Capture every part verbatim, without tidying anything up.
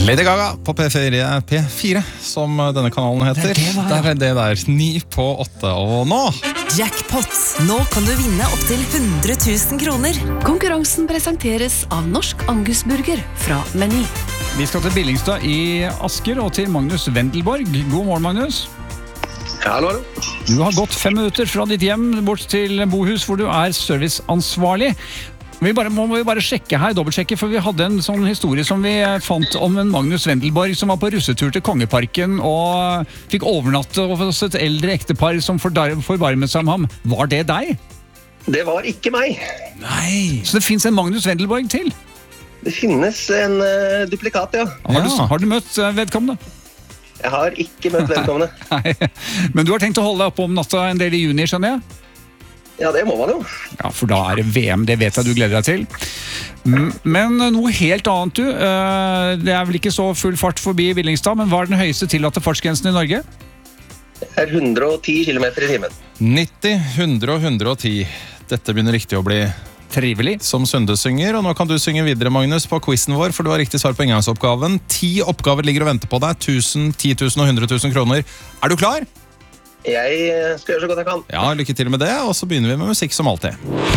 Lady Gaga på P fire, P fire som denne kanalen heter. Det er det der, ja. Der er det der. Ni på åtte, og nå Jackpot. Nå kan du vinne opp til hundre tusen kroner. Konkurransen presenteres av Norsk Angusburger fra Meny. Vi skal til Billingstad i Asker og til Magnus Wendelborg. God morgen, Magnus. Hallo. Du har gått fem minutter fra ditt hjem bort til Bohus, hvor du er serviceansvarlig. Vi bare, må vi bare sjekke her, dobbeltsjekke, for vi hadde en sånn historie som vi fant om en Magnus Wendelborg som var på russetur til Kongeparken og fikk overnatte hos et eldre ektepar som forbarmet seg om ham. Var det deg? Det var ikke meg. Nei. Så det finnes en Magnus Wendelborg til? Det finnes en uh, duplikat, ja. Har du, har du møtt uh, vedkommende? Jeg har ikke møtt vedkommende. Nei, men du har tenkt å holde deg oppe om natta en del i juni, skjønner jeg? Ja, det må man jo. Ja, for da er det V M, det vet jeg du gleder deg til. Men noe helt annet, du. Det er vel ikke så full fart forbi Billingstad, men hva er den høyeste tillatte fartsgrensen i Norge? Det er hundre og ti kilometer i timen. nitti, hundre og hundre og ti. Dette begynner riktig å bli trivelig. Som Sunde synger, og nå kan du synge videre, Magnus, på quizen vår, for du har riktig svar på engangsoppgaven. Ti oppgaver ligger og venter på deg. tusen, ti tusen og hundre tusen kroner. Er du klar? Jeg skal gjøre så godt jeg kan. Ja, lykke til med det, og så begynner vi med musikk som alltid.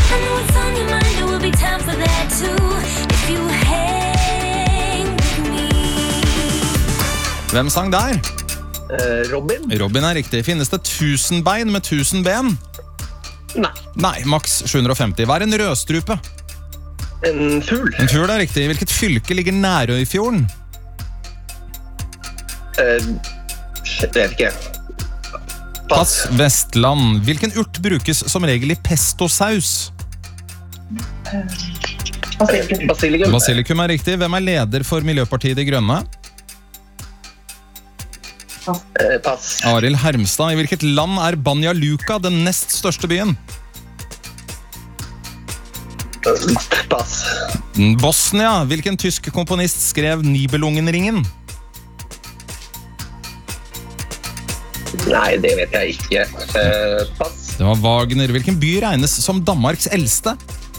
Hvem sang der? Uh, Robin. Robin er riktig. Finnes det tusen bein med tusen ben? Nei. Nei, maks sju hundre og femti. Hva er en rødstrupe? En fugl. En fugl er riktig. Hvilket fylke ligger Nærøyfjorden? Uh, det vet ikke. Pass. Vestland. Hvilken urt brukes som regel i pestosaus? Basilikum. Basilikum. Basilikum er riktig. Hvem er leder for Miljøpartiet De Grønne? Uh, pass. Arild Hermstad. I hvilket land er Banja Luka den nest største byen? Uh, pass. Bosnia. Hvilken tysk komponist skrev Nibelungenringen? Nei, det vet jeg ikke. Uh, pass. Det var Wagner. Hvilken by regnes som Danmarks eldste?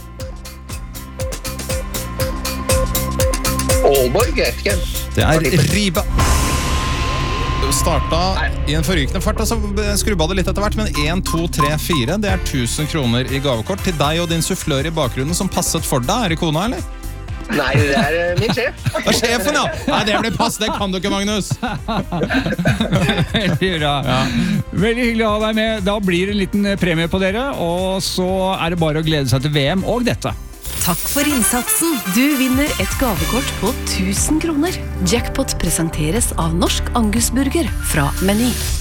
Aalborg, jeg vet ikke. Det er Ribe. Du startet i en forrykende fart, og så skrubba det litt etter hvert, men en, to, tre, fire, det er tusen kroner i gavekort til deg og din sufflør i bakgrunnen som passet for deg. Er det kona, eller? Nei, det er uh, min sjef. Det er sjefen, ja! Nei, det blir pass, det kan du ikke, Magnus. Veldig bra. Ja. Veldig hyggelig å ha deg med. Da blir det en liten premie på dere, og så er det bare å glede seg til V M og dette. Takk for innsatsen. Du vinner et gavekort på tusen kroner. Jackpot presenteres av Norsk Angusburger fra Meny.